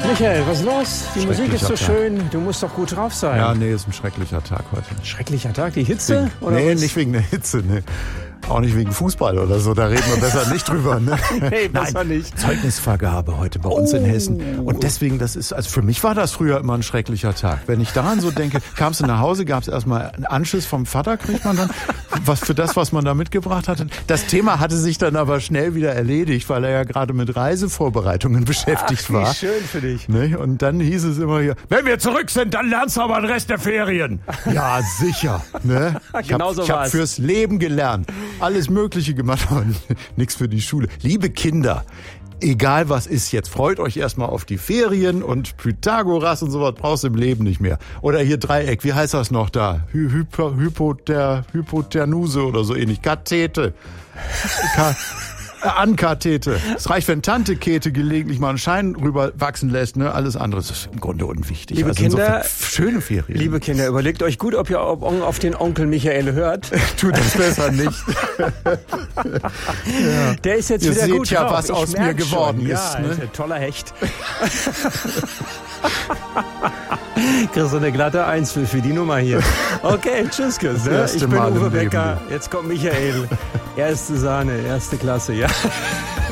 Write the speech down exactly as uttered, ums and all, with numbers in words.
Michael, was ist los? Die Musik ist so Tag. schön. Du musst doch gut drauf sein. Ja, nee, ist ein schrecklicher Tag heute. Schrecklicher Tag, die Hitze? Wegen, oder nee, was? nicht wegen der Hitze, nee. Auch nicht wegen Fußball oder so, da reden wir besser nicht drüber. Ne? Nee, besser Nein, nicht. Zeugnisvergabe heute bei uns Oh. in Hessen. Und deswegen, das ist, also für mich war das früher immer ein schrecklicher Tag. Wenn ich daran so denke, kamst du nach Hause, gab es erstmal einen Anschiss vom Vater, kriegt man dann, was für das, was man da mitgebracht hatte. Das Thema hatte sich dann aber schnell wieder erledigt, weil er ja gerade mit Reisevorbereitungen beschäftigt Ach, wie war. schön für dich. Ne? Und dann hieß es immer hier, wenn wir zurück sind, dann lernst du aber den Rest der Ferien. Ja, sicher. Ne? Ich Genau habe so ich hab war's. fürs Leben gelernt. Alles Mögliche gemacht, aber nichts für die Schule. Liebe Kinder, egal was ist jetzt, freut euch erstmal auf die Ferien und Pythagoras und sowas brauchst du im Leben nicht mehr. Oder hier Dreieck, wie heißt das noch da? Hy Hypo Hypoter Hypotenuse oder so ähnlich. Kathete. Ka Ankathete. Es reicht, wenn Tante Käthe gelegentlich mal einen Schein rüber wachsen lässt. Ne? Alles andere ist im Grunde unwichtig. Liebe also Kinder, insofern schöne Ferien. Liebe Kinder, überlegt euch gut, ob ihr auf den Onkel Michael hört. Tut das besser nicht. Ja. Der ist jetzt Ihr wieder seht gut ja, drauf. was Ich aus merk mir geworden schon. ist, Ja, ne? ist ein toller Hecht. Kriegst du eine glatte Eins für, für die Nummer hier. Okay, tschüss, Chris. Das Ne? erste Ich bin Mal im Uwe Leben. Becker. Jetzt kommt Michael. Erste Sahne, erste Klasse, ja.